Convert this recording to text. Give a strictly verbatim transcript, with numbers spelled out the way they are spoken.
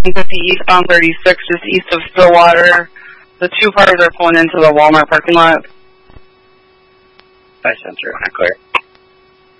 fifty eastbound thirty-six, just east of Stillwater. The two cars are pulling into the Walmart parking lot. By center, not clear.